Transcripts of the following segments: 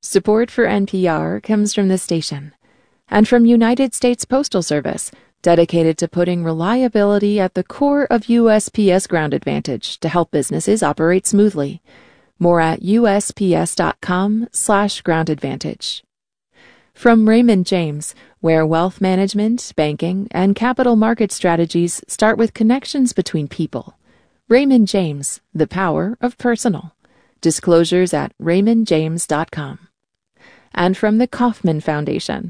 Support for NPR comes from this station and from United States Postal Service, dedicated to putting reliability at the core of USPS Ground Advantage to help businesses operate smoothly. More at usps.com/Ground Advantage. From Raymond James, where wealth management, banking, and capital market strategies start with connections between people. Raymond James, the power of personal. Disclosures at raymondjames.com. And from the Kauffman Foundation.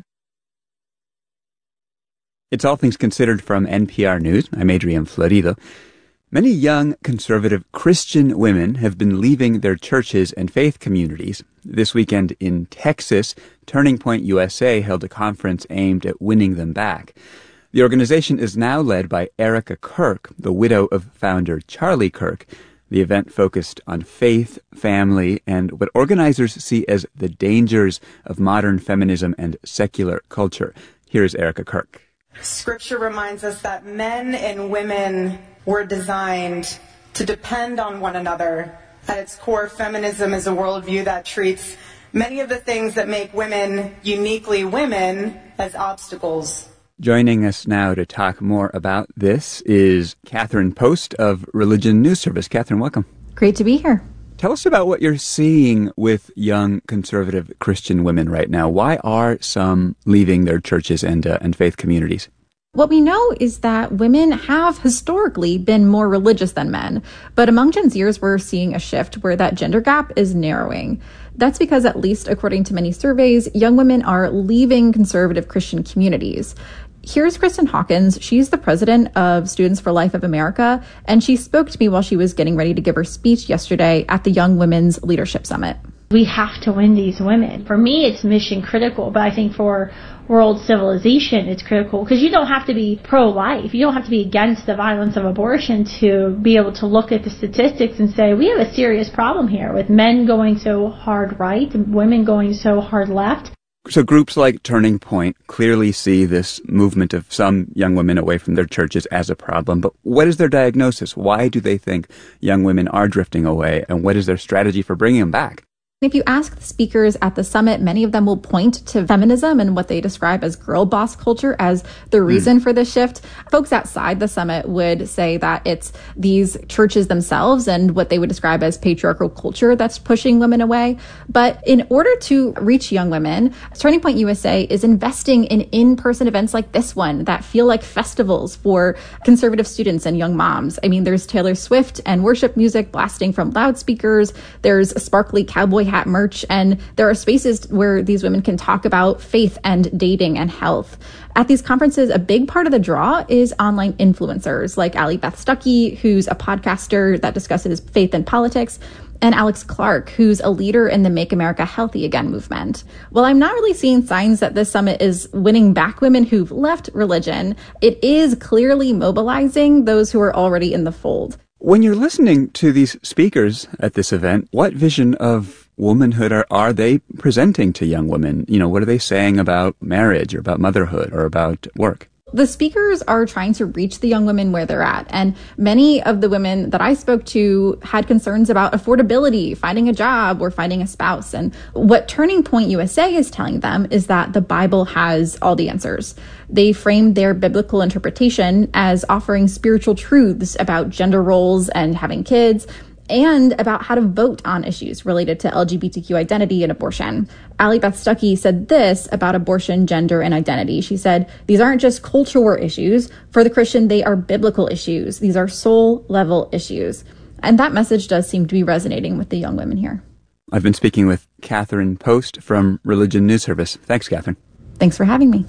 It's All Things Considered from NPR News. I'm Adrian Florido. Many young, conservative Christian women have been leaving their churches and faith communities. This weekend in Texas, Turning Point USA held a conference aimed at winning them back. The organization is now led by Erica Kirk, the widow of founder Charlie Kirk. The event focused on faith, family, and what organizers see as the dangers of modern feminism and secular culture. Here's Erica Kirk. Scripture reminds us that men and women were designed to depend on one another. At its core, feminism is a worldview that treats many of the things that make women uniquely women as obstacles. Joining us now to talk more about this is Catherine Post of Religion News Service. Catherine, welcome. Great to be here. Tell us about what you're seeing with young conservative Christian women right now. Why are some leaving their churches and faith communities? What we know is that women have historically been more religious than men, but among Gen Zers, we're seeing a shift where that gender gap is narrowing. That's because, at least according to many surveys, young women are leaving conservative Christian communities. Here's Kristen Hawkins. She's the president of Students for Life of America, and she spoke to me while she was getting ready to give her speech yesterday at the Young Women's Leadership Summit. We have to win these women. For me, it's mission critical, but I think for world civilization, it's critical because you don't have to be pro-life. You don't have to be against the violence of abortion to be able to look at the statistics and say, we have a serious problem here with men going so hard right and women going so hard left. So groups like Turning Point clearly see this movement of some young women away from their churches as a problem. But what is their diagnosis? Why do they think young women are drifting away? And what is their strategy for bringing them back? If you ask the speakers at the summit, many of them will point to feminism and what they describe as girl boss culture as the reason for the shift. Folks outside the summit would say that it's these churches themselves and what they would describe as patriarchal culture that's pushing women away. But in order to reach young women, Turning Point USA is investing in in-person events like this one that feel like festivals for conservative students and young moms. I mean, there's Taylor Swift and worship music blasting from loudspeakers. There's a sparkly cowboy hat merch, and there are spaces where these women can talk about faith and dating and health. At these conferences, a big part of the draw is online influencers like Allie Beth Stuckey, who's a podcaster that discusses faith and politics, and Alex Clark, who's a leader in the Make America Healthy Again movement. While I'm not really seeing signs that this summit is winning back women who've left religion, it is clearly mobilizing those who are already in the fold. When you're listening to these speakers at this event, what vision of womanhood are they presenting to young women? You know, what are they saying about marriage or about motherhood or about work? The speakers are trying to reach the young women where they're at. And many of the women that I spoke to had concerns about affordability, finding a job, or finding a spouse. And what Turning Point USA is telling them is that the Bible has all the answers. They framed their biblical interpretation as offering spiritual truths about gender roles and having kids, and about how to vote on issues related to LGBTQ identity and abortion. Allie Beth Stuckey said this about abortion, gender, and identity. She said, these aren't just culture war issues. For the Christian, they are biblical issues. These are soul-level issues. And that message does seem to be resonating with the young women here. I've been speaking with Catherine Post from Religion News Service. Thanks, Catherine. Thanks for having me.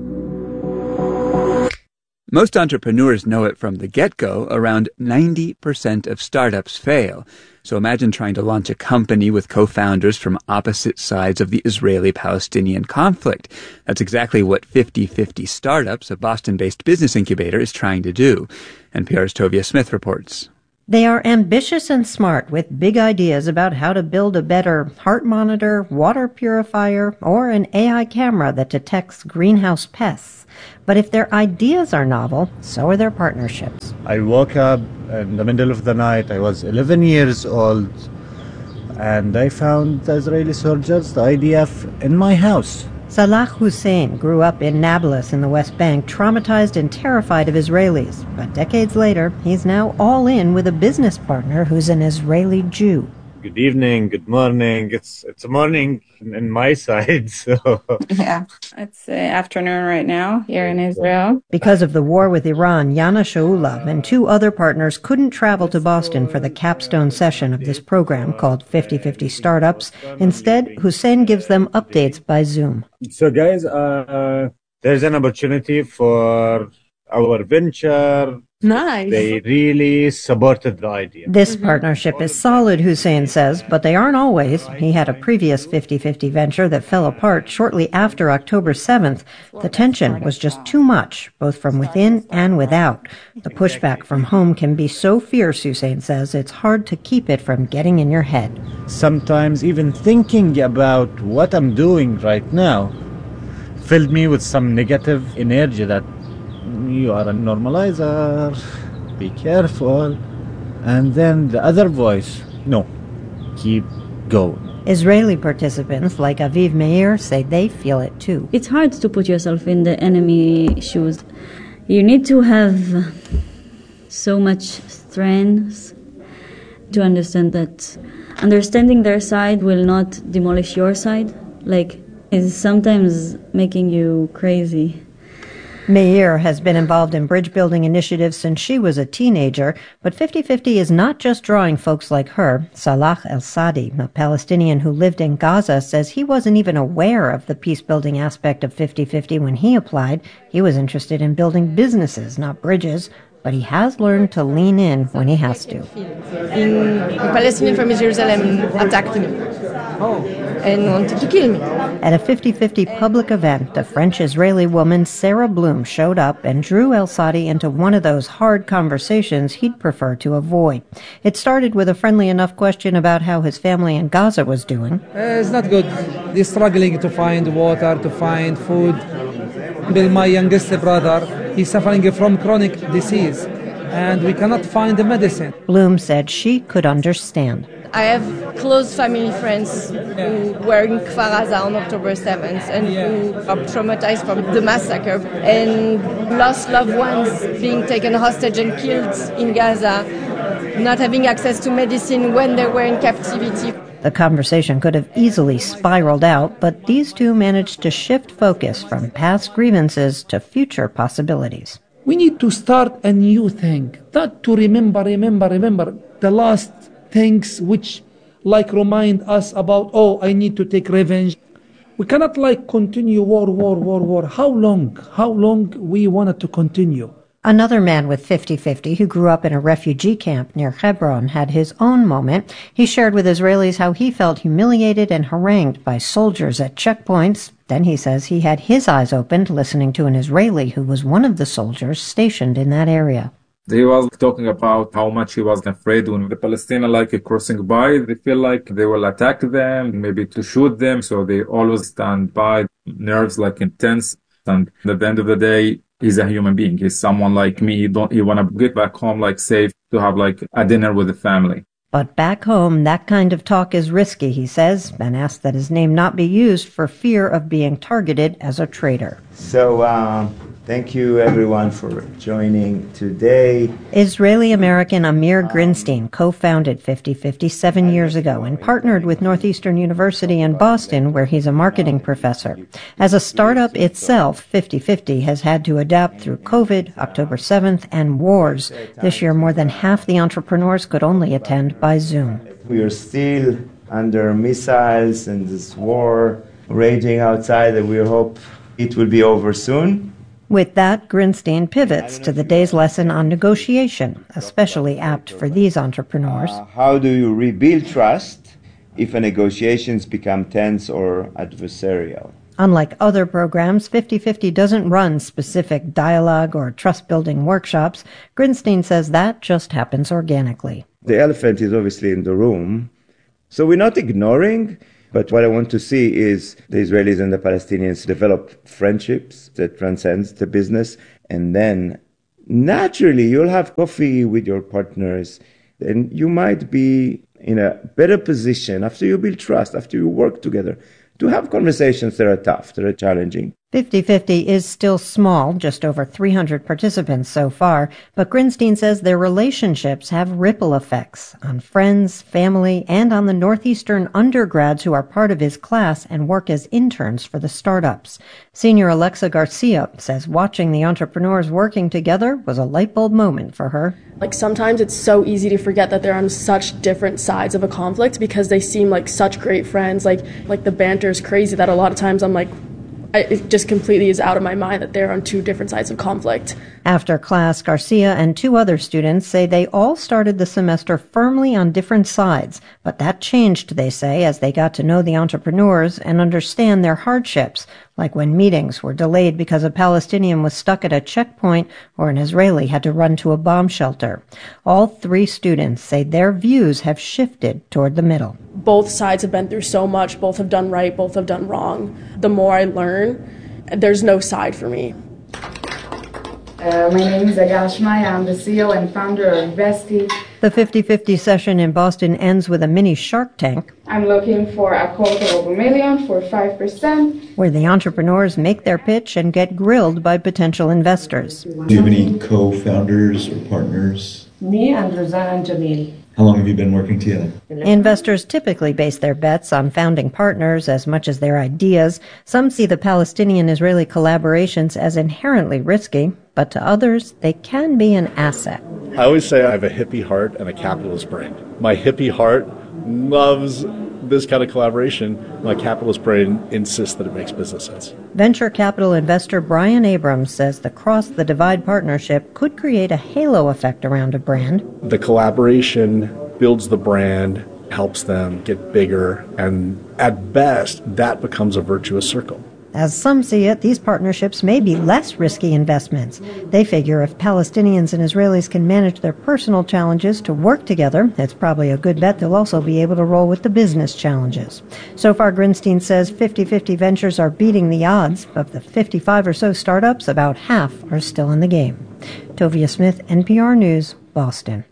Most entrepreneurs know it from the get-go. Around 90% of startups fail. So imagine trying to launch a company with co-founders from opposite sides of the Israeli-Palestinian conflict. That's exactly what 50/50 Startups, a Boston-based business incubator, is trying to do. NPR's Tovia Smith reports. They are ambitious and smart with big ideas about how to build a better heart monitor, water purifier, or an AI camera that detects greenhouse pests. But if their ideas are novel, so are their partnerships. I woke up in the middle of the night. I was 11 years old. and I found Israeli soldiers, the IDF, in my house. Salah Hussein grew up in Nablus in the West Bank, traumatized and terrified of Israelis. But decades later, he's now all in with a business partner who's an Israeli Jew. Good evening, good morning. It's a morning in my side, so... Yeah, it's afternoon right now here in Israel. Because of the war with Iran, Yana Shaula and two other partners couldn't travel to Boston for the capstone session of this program called 50/50 Startups. Instead, Hussein gives them updates by Zoom. So guys, there's an opportunity for our venture. Nice. They really supported the idea. This partnership is solid, Hussein says, but they aren't always. He had a previous 50/50 venture that fell apart shortly after October 7th. The tension was just too much, both from within and without. The pushback from home can be so fierce, Hussein says, it's hard to keep it from getting in your head. Sometimes even thinking about what I'm doing right now filled me with some negative energy that you are a normalizer, be careful. And then the other voice, no, keep going. Israeli participants like Aviv Meir say they feel it too. It's hard to put yourself in the enemy shoes. You need to have so much strength to understand that understanding their side will not demolish your side. Like, it's sometimes making you crazy. Meir has been involved in bridge-building initiatives since she was a teenager, but 50/50 is not just drawing folks like her. Salah El-Sadi, a Palestinian who lived in Gaza, says he wasn't even aware of the peace-building aspect of 50/50 when he applied. He was interested in building businesses, not bridges, but he has learned to lean in when he has to. A Palestinian from Jerusalem attacked me and wanted to kill me. At a 50/50 public event, a French-Israeli woman, Sarah Bloom, showed up and drew El-Sadi into one of those hard conversations he'd prefer to avoid. It started with a friendly enough question about how his family in Gaza was doing. It's not good. They're struggling to find water, to find food. Bill, my youngest brother, he's suffering from chronic disease, and we cannot find the medicine. Bloom said she could understand. I have close family friends who were in Kfar Aza on October 7th and who are traumatized from the massacre and lost loved ones being taken hostage and killed in Gaza, not having access to medicine when they were in captivity. The conversation could have easily spiraled out, but these two managed to shift focus from past grievances to future possibilities. We need to start a new thing, not to remember the last things which remind us about, I need to take revenge. We cannot continue war. How long we want it to continue? Another man with 50/50 who grew up in a refugee camp near Hebron had his own moment. He shared with Israelis how he felt humiliated and harangued by soldiers at checkpoints. Then he says he had his eyes opened listening to an Israeli who was one of the soldiers stationed in that area. He was talking about how much he was afraid when the Palestinians crossing by, they feel like they will attack them, maybe to shoot them. So they always stand by, nerves intense. And at the end of the day, he's a human being. He's someone like me. He want to get back home safe to have a dinner with the family. But back home, that kind of talk is risky, he says, and asks that his name not be used for fear of being targeted as a traitor. So, thank you everyone for joining today. Israeli-American Amir Grinstein co-founded 50/50 7 years ago and partnered with Northeastern University in Boston, where he's a marketing professor. As a startup itself, 50/50 has had to adapt through COVID, October 7th, and wars. This year, more than half the entrepreneurs could only attend by Zoom. We are still under missiles and this war raging outside, and we hope it will be over soon. With that, Grinstein pivots to the day's lesson on negotiation, especially apt for these entrepreneurs. How do you rebuild trust if negotiations become tense or adversarial? Unlike other programs, 50/50 doesn't run specific dialogue or trust-building workshops. Grinstein says that just happens organically. The elephant is obviously in the room, so we're not ignoring. But what I want to see is the Israelis and the Palestinians develop friendships that transcends the business. And then naturally you'll have coffee with your partners and you might be in a better position after you build trust, after you work together, to have conversations that are tough, that are challenging. 50/50 is still small, just over 300 participants so far, but Grinstein says their relationships have ripple effects on friends, family, and on the Northeastern undergrads who are part of his class and work as interns for the startups. Senior Alexa Garcia says watching the entrepreneurs working together was a light bulb moment for her. Like sometimes it's so easy to forget that they're on such different sides of a conflict because they seem like such great friends. Like the banter is crazy that a lot of times I'm like, it just completely is out of my mind that they're on two different sides of conflict. After class, Garcia and two other students say they all started the semester firmly on different sides, but that changed, they say, as they got to know the entrepreneurs and understand their hardships, like when meetings were delayed because a Palestinian was stuck at a checkpoint or an Israeli had to run to a bomb shelter. All three students say their views have shifted toward the middle. Both sides have been through so much. Both have done right. Both have done wrong. The more I learn, there's no side for me. My name is Agal Shmaya. I'm the CEO and founder of Vesty. The 50/50 session in Boston ends with a mini Shark Tank. I'm looking for a quote of $1 million for 5%. Where the entrepreneurs make their pitch and get grilled by potential investors. Do you have any co-founders or partners? Me and Rosanna and Jamil. How long have you been working together? Investors typically base their bets on founding partners as much as their ideas. Some see the Palestinian-Israeli collaborations as inherently risky, but to others, they can be an asset. I always say I have a hippie heart and a capitalist brain. My hippie heart loves this kind of collaboration. My capitalist brain insists that it makes business sense. Venture capital investor Brian Abrams says the Cross the Divide partnership could create a halo effect around a brand. The collaboration builds the brand, helps them get bigger, and at best, that becomes a virtuous circle. As some see it, these partnerships may be less risky investments. They figure if Palestinians and Israelis can manage their personal challenges to work together, it's probably a good bet they'll also be able to roll with the business challenges. So far, Grinstein says 50/50 ventures are beating the odds. Of the 55 or so startups, about half are still in the game. Tovia Smith, NPR News, Boston.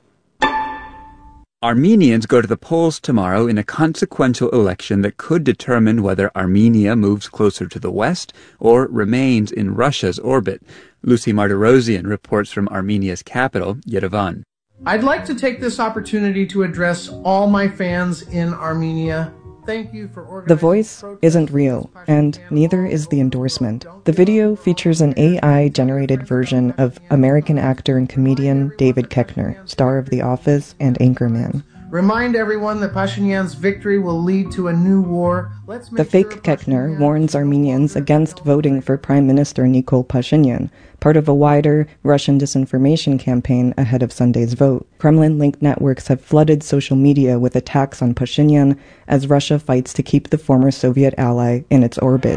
Armenians go to the polls tomorrow in a consequential election that could determine whether Armenia moves closer to the West or remains in Russia's orbit. Lucy Martirosyan reports from Armenia's capital, Yerevan. I'd like to take this opportunity to address all my fans in Armenia. Thank you for organizing. The voice isn't real, and neither is the endorsement. The video features an AI-generated version of American actor and comedian David Koechner, star of The Office and Anchorman. Remind everyone that Pashinyan's victory will lead to a new war. The fake Koechner warns Armenians against voting for Prime Minister Nikol Pashinyan, part of a wider Russian disinformation campaign ahead of Sunday's vote. Kremlin-linked networks have flooded social media with attacks on Pashinyan as Russia fights to keep the former Soviet ally in its orbit.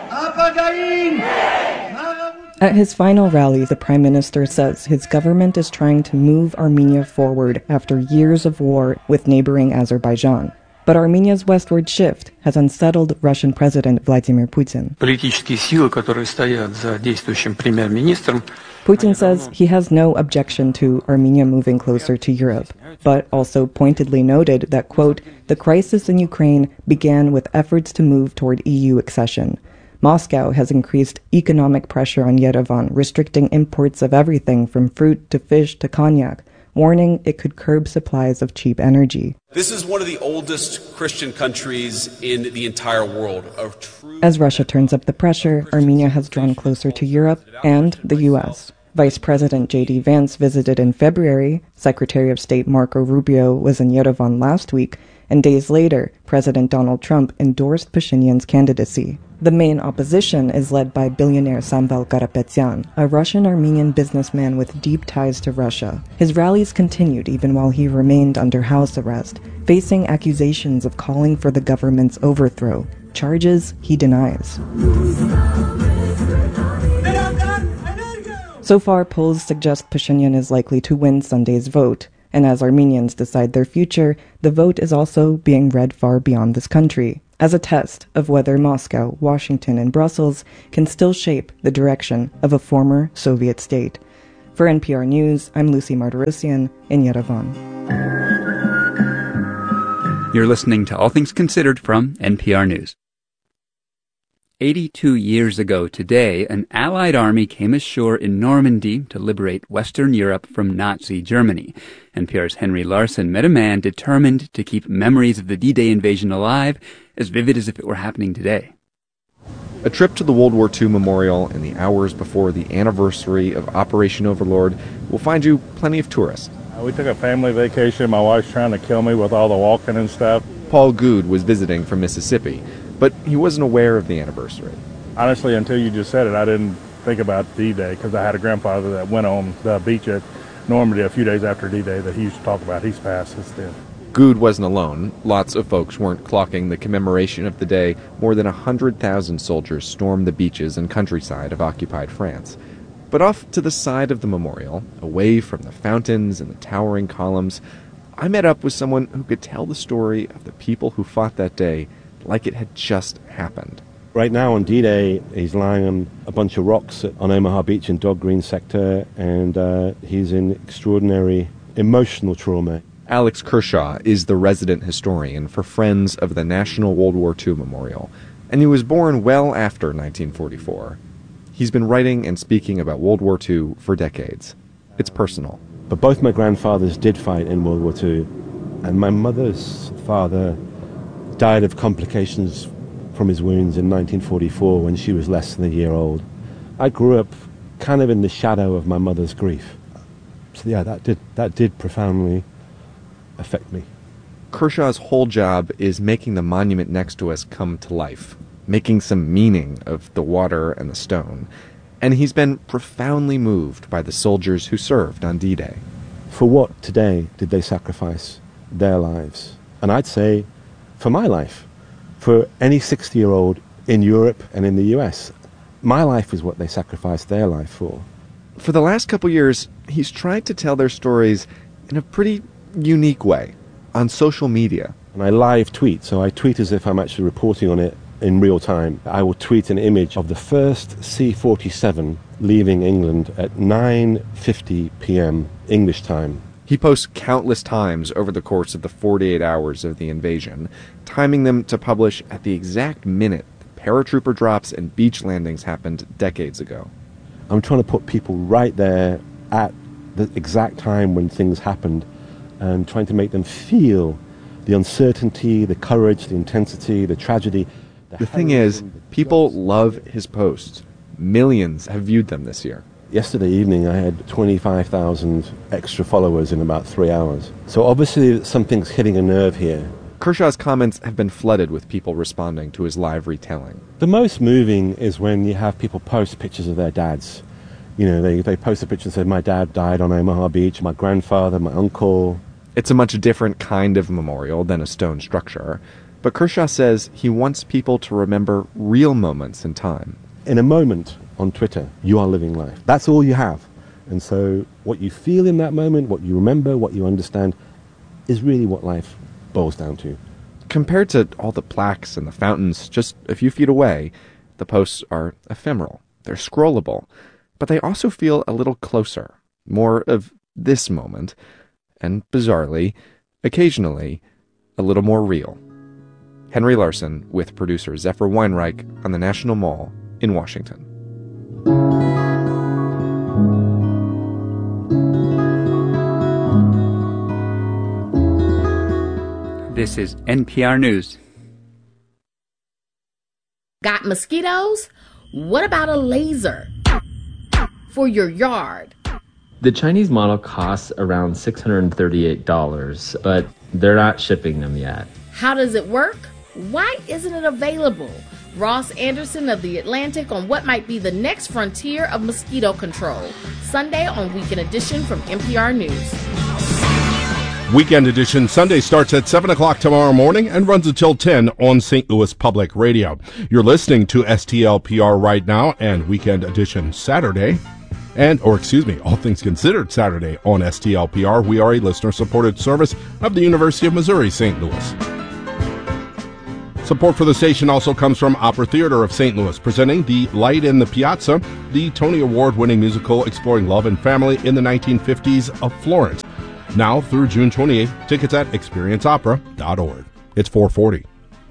At his final rally, the prime minister says his government is trying to move Armenia forward after years of war with neighboring Azerbaijan. But Armenia's westward shift has unsettled Russian President Vladimir Putin. Putin says he has no objection to Armenia moving closer to Europe, but also pointedly noted that, quote, the crisis in Ukraine began with efforts to move toward EU accession. Moscow has increased economic pressure on Yerevan, restricting imports of everything from fruit to fish to cognac, warning it could curb supplies of cheap energy. This is one of the oldest Christian countries in the entire world. As Russia turns up the pressure, Armenia has drawn closer to Europe and the U.S. Vice President J.D. Vance visited in February, Secretary of State Marco Rubio was in Yerevan last week, and days later, President Donald Trump endorsed Pashinyan's candidacy. The main opposition is led by billionaire Samvel Karapetyan, a Russian-Armenian businessman with deep ties to Russia. His rallies continued even while he remained under house arrest, facing accusations of calling for the government's overthrow, charges he denies. So far, polls suggest Pashinyan is likely to win Sunday's vote. And as Armenians decide their future, the vote is also being read far beyond this country, as a test of whether Moscow, Washington, and Brussels can still shape the direction of a former Soviet state. For NPR News, I'm Lucy Martirosyan in Yerevan. You're listening to All Things Considered from NPR News. 82 years ago today, an Allied army came ashore in Normandy to liberate Western Europe from Nazi Germany. NPR's Henry Larson met a man determined to keep memories of the D-Day invasion alive, as vivid as if it were happening today. A trip to the World War II Memorial in the hours before the anniversary of Operation Overlord will find you plenty of tourists. We took a family vacation. My wife's trying to kill me with all the walking and stuff. Paul Good was visiting from Mississippi, but he wasn't aware of the anniversary. Honestly, until you just said it, I didn't think about D-Day because I had a grandfather that went on the beach at Normandy a few days after D-Day that he used to talk about. He's passed since then. Good wasn't alone. Lots of folks weren't clocking the commemoration of the day. More than 100,000 soldiers stormed the beaches and countryside of occupied France. But off to the side of the memorial, away from the fountains and the towering columns, I met up with someone who could tell the story of the people who fought that day like it had just happened. Right now on D-Day, he's lying on a bunch of rocks on Omaha Beach in Dog Green sector, and he's in extraordinary emotional trauma. Alex Kershaw is the resident historian for Friends of the National World War II Memorial, and he was born well after 1944. He's been writing and speaking about World War II for decades. It's personal. But both my grandfathers did fight in World War II, and my mother's father died of complications from his wounds in 1944 when she was less than a year old. I grew up kind of in the shadow of my mother's grief. So yeah, that did profoundly affect me. Kershaw's whole job is making the monument next to us come to life, making some meaning of the water and the stone. And he's been profoundly moved by the soldiers who served on D-Day. For what today did they sacrifice their lives? And I'd say for my life, for any 60-year-old in Europe and in the US, my life is what they sacrificed their life for. For the last couple years, he's tried to tell their stories in a pretty unique way on social media. And I live tweet, so I tweet as if I'm actually reporting on it in real time. I will tweet an image of the first C-47 leaving England at 9:50 p.m. English time. He posts countless times over the course of the 48 hours of the invasion, timing them to publish at the exact minute the paratrooper drops and beach landings happened decades ago. I'm trying to put people right there at the exact time when things happened and trying to make them feel the uncertainty, the courage, the intensity, the tragedy. The thing is, people love his posts. Millions have viewed them this year. Yesterday evening, I had 25,000 extra followers in about 3 hours. So obviously something's hitting a nerve here. Kershaw's comments have been flooded with people responding to his live retelling. The most moving is when you have people post pictures of their dads. You know, they post a picture and say, my dad died on Omaha Beach, my grandfather, my uncle. It's a much different kind of memorial than a stone structure. But Kershaw says he wants people to remember real moments in time. In a moment on Twitter, you are living life. That's all you have. And so what you feel in that moment, what you remember, what you understand, is really what life boils down to. Compared to all the plaques and the fountains just a few feet away, the posts are ephemeral. They're scrollable. But they also feel a little closer, more of this moment, and bizarrely, occasionally, a little more real. Henry Larson with producer Zephyr Weinreich on the National Mall in Washington. This is NPR News. Got mosquitoes? What about a laser for your yard? The Chinese model costs around $638, but they're not shipping them yet. How does it work? Why isn't it available? Ross Anderson of The Atlantic on what might be the next frontier of mosquito control. Sunday on Weekend Edition from NPR News. Weekend Edition Sunday starts at 7 o'clock tomorrow morning and runs until 10 on St. Louis Public Radio. You're listening to STLPR right now and Weekend Edition Saturday. All Things Considered Saturday on STLPR. We are a listener-supported service of the University of Missouri, St. Louis. Support for the station also comes from Opera Theater of St. Louis, presenting The Light in the Piazza, the Tony Award-winning musical exploring love and family in the 1950s of Florence. Now through June 28th, tickets at experienceopera.org. It's 4:40.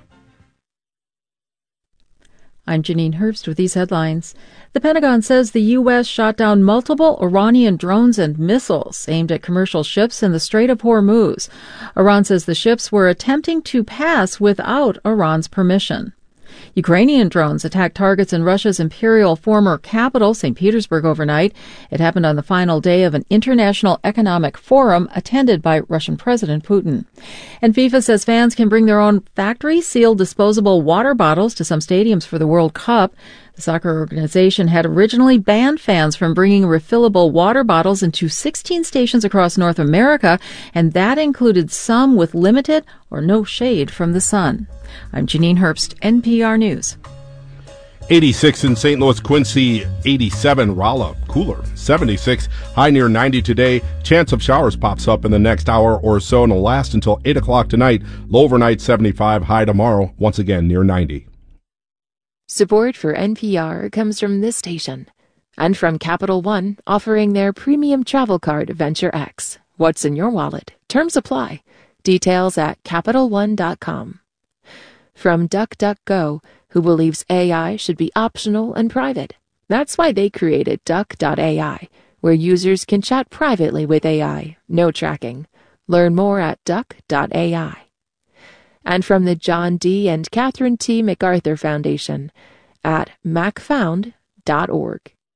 I'm Janine Herbst with these headlines. The Pentagon says the U.S. shot down multiple Iranian drones and missiles aimed at commercial ships in the Strait of Hormuz. Iran says the ships were attempting to pass without Iran's permission. Ukrainian drones attacked targets in Russia's imperial former capital, St. Petersburg, overnight. It happened on the final day of an international economic forum attended by Russian President Putin. And FIFA says fans can bring their own factory-sealed disposable water bottles to some stadiums for the World Cup. The soccer organization had originally banned fans from bringing refillable water bottles into 16 stations across North America, and that included some with limited or no shade from the sun. I'm Janine Herbst, NPR News. 86 in St. Louis, Quincy, 87 Rolla, cooler, 76, high near 90 today. Chance of showers pops up in the next hour or so and will last until 8 o'clock tonight. Low overnight 75, high tomorrow, once again near 90. Support for NPR comes from this station and from Capital One, offering their premium travel card Venture X. What's in your wallet? Terms apply. Details at CapitalOne.com. From DuckDuckGo, who believes AI should be optional and private. That's why they created Duck.ai, where users can chat privately with AI, no tracking. Learn more at Duck.ai. And from the John D. and Catherine T. MacArthur Foundation at macfound.org.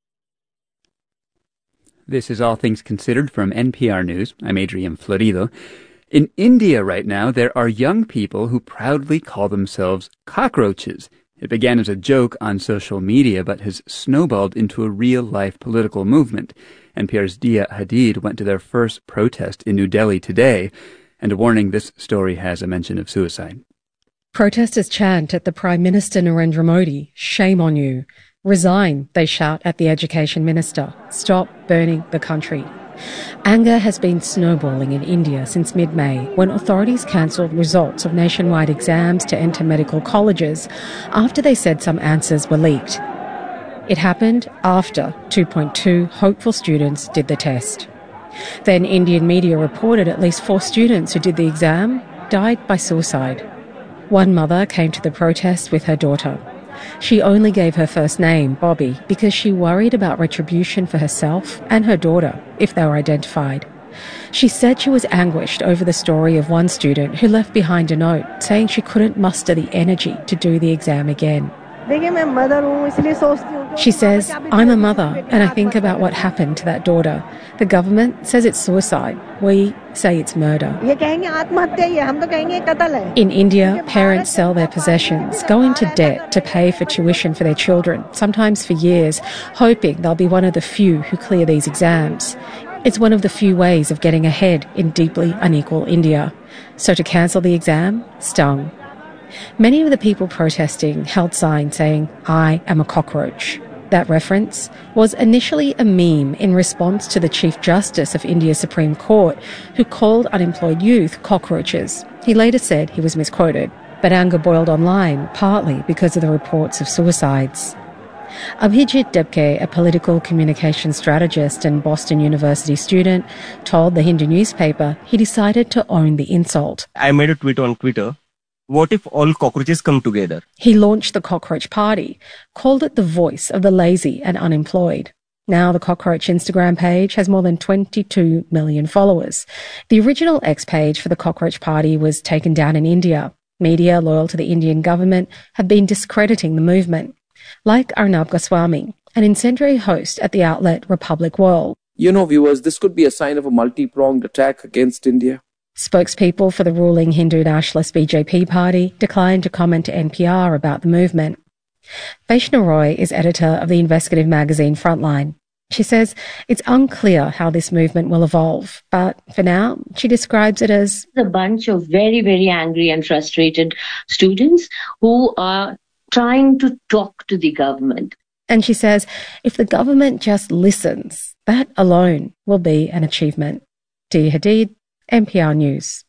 This is All Things Considered from NPR News. I'm Adrian Florido. In India right now, there are young people who proudly call themselves cockroaches. It began as a joke on social media, but has snowballed into a real-life political movement. NPR's Dia Hadid went to their first protest in New Delhi today. And a warning, this story has a mention of suicide. Protesters chant at the Prime Minister Narendra Modi, "Shame on you." "Resign," they shout at the Education Minister. "Stop burning the country." Anger has been snowballing in India since mid-May, when authorities cancelled results of nationwide exams to enter medical colleges after they said some answers were leaked. It happened after 2.2 hopeful students did the test. Then Indian media reported at least 4 students who did the exam died by suicide. One mother came to the protest with her daughter. She only gave her first name, Bobby, because she worried about retribution for herself and her daughter if they were identified. She said she was anguished over the story of one student who left behind a note saying she couldn't muster the energy to do the exam again. She says, "I'm a mother and I think about what happened to that daughter. The government says it's suicide. We say it's murder." In India, parents sell their possessions, go into debt to pay for tuition for their children, sometimes for years, hoping they'll be one of the few who clear these exams. It's one of the few ways of getting ahead in deeply unequal India. So to cancel the exam stung. Many of the people protesting held signs saying, "I am a cockroach." That reference was initially a meme in response to the Chief Justice of India's Supreme Court, who called unemployed youth cockroaches. He later said he was misquoted, but anger boiled online, partly because of the reports of suicides. Abhijit Debke, a political communication strategist and Boston University student, told the Hindu newspaper he decided to own the insult. I made a tweet on Twitter. What if all cockroaches come together? He launched the Cockroach Party, called it the voice of the lazy and unemployed. Now the Cockroach Instagram page has more than 22 million followers. The original X page for the Cockroach Party was taken down in India. Media loyal to the Indian government have been discrediting the movement. Like Arnab Goswami, an incendiary host at the outlet Republic World. Viewers, this could be a sign of a multi-pronged attack against India. Spokespeople for the ruling Hindu nationalist BJP party declined to comment to NPR about the movement. Vaishna Roy is editor of the investigative magazine Frontline. She says it's unclear how this movement will evolve, but for now, she describes it as a bunch of very, very angry and frustrated students who are trying to talk to the government. And she says if the government just listens, that alone will be an achievement. Dia Hadid, NPR News.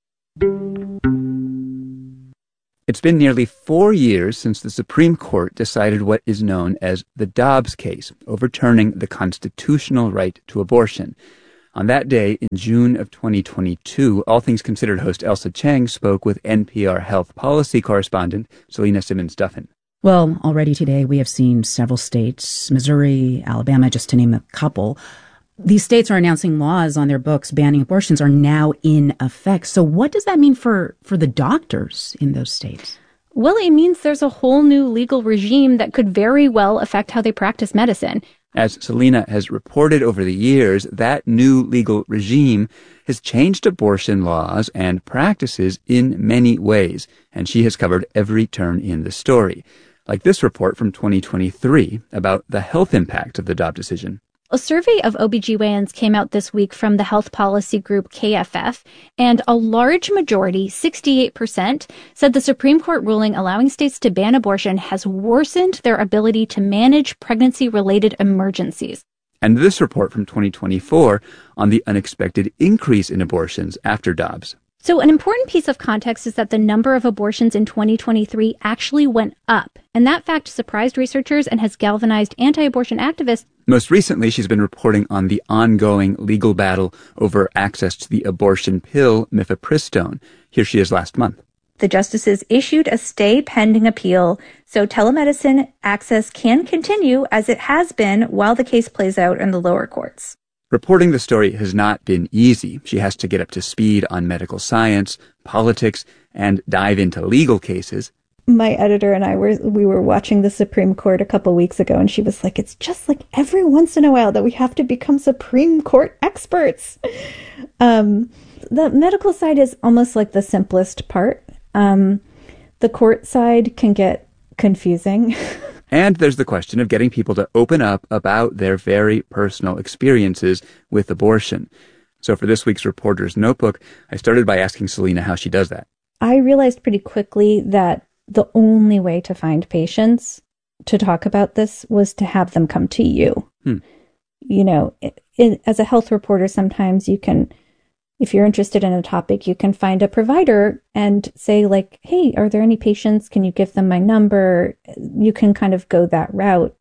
It's been nearly 4 years since the Supreme Court decided what is known as the Dobbs case, overturning the constitutional right to abortion. On that day, in June of 2022, All Things Considered host Elsa Chang spoke with NPR health policy correspondent Selena Simmons-Duffin. Well, already today we have seen several states, Missouri, Alabama, just to name a couple. These states are announcing laws on their books banning abortions are now in effect. So what does that mean for the doctors in those states? Well, it means there's a whole new legal regime that could very well affect how they practice medicine. As Selena has reported over the years, that new legal regime has changed abortion laws and practices in many ways, and she has covered every turn in the story. Like this report from 2023 about the health impact of the Dobbs decision. A survey of OBGYNs came out this week from the health policy group KFF, and a large majority, 68%, said the Supreme Court ruling allowing states to ban abortion has worsened their ability to manage pregnancy-related emergencies. And this report from 2024 on the unexpected increase in abortions after Dobbs. So an important piece of context is that the number of abortions in 2023 actually went up, and that fact surprised researchers and has galvanized anti-abortion activists. Most recently, she's been reporting on the ongoing legal battle over access to the abortion pill mifepristone. Here she is last month. The justices issued a stay pending appeal, so telemedicine access can continue as it has been while the case plays out in the lower courts. Reporting the story has not been easy. She has to get up to speed on medical science, politics, and dive into legal cases. My editor and I were watching the Supreme Court a couple weeks ago, and she was like, it's just like every once in a while that we have to become Supreme Court experts. The medical side is almost like the simplest part. The court side can get confusing. And there's the question of getting people to open up about their very personal experiences with abortion. So for this week's Reporter's Notebook, I started by asking Selena how she does that. I realized pretty quickly that the only way to find patients to talk about this was to have them come to you. You know, as a health reporter, sometimes you can, if you're interested in a topic, you can find a provider and say like, hey, are there any patients? Can you give them my number? You can kind of go that route.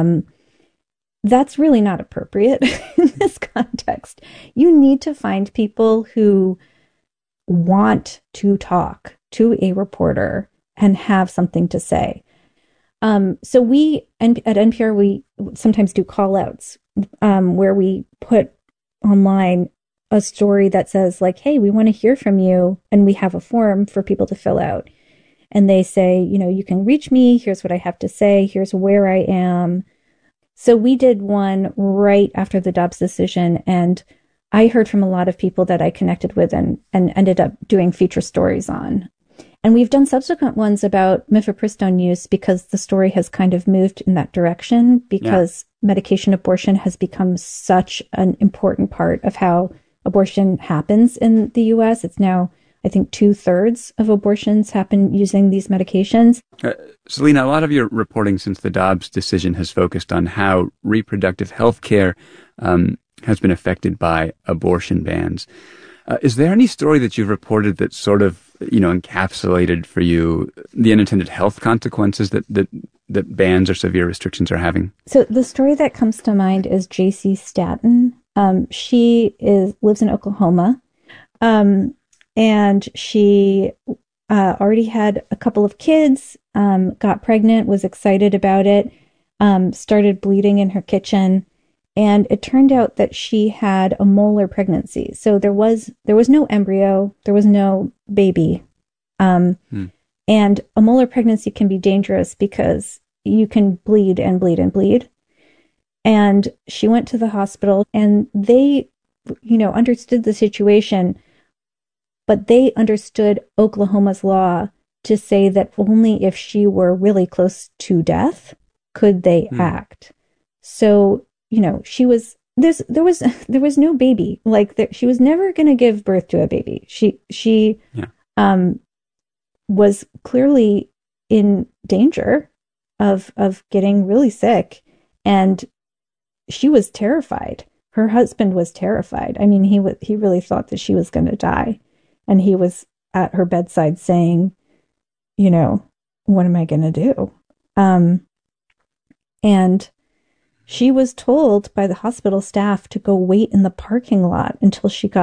That's really not appropriate in this context. You need to find people who want to talk to a reporter and have something to say. So we, at NPR, we sometimes do call outs where we put online a story that says like, hey, we want to hear from you. And we have a form for people to fill out. And they say, you know, you can reach me. Here's what I have to say. Here's where I am. So we did one right after the Dobbs decision. And I heard from a lot of people that I connected with and ended up doing feature stories on. And we've done subsequent ones about mifepristone use because the story has kind of moved in that direction because medication abortion has become such an important part of how abortion happens in the U.S. It's now, I think, 2/3 of abortions happen using these medications. Selena, a lot of your reporting since the Dobbs decision has focused on how reproductive health care has been affected by abortion bans. Is there any story that you've reported that sort of, you know, encapsulated for you the unintended health consequences that bans or severe restrictions are having? So the story that comes to mind is J.C. Staten. She lives in Oklahoma, and she already had a couple of kids, got pregnant, was excited about it, started bleeding in her kitchen, and it turned out that she had a molar pregnancy. So there was no embryo, there was no baby, and a molar pregnancy can be dangerous because you can bleed and bleed and bleed. And she went to the hospital and they, you know, understood the situation, but they understood Oklahoma's law to say that only if she were really close to death could they act. So, you know, there was no baby. Like she was never going to give birth to a baby. She was clearly in danger of getting really sick, and she was terrified. Her husband was terrified. I mean, he really thought that she was going to die. And he was at her bedside saying, you know, what am I going to do? And She was told by the hospital staff to go wait in the parking lot until she got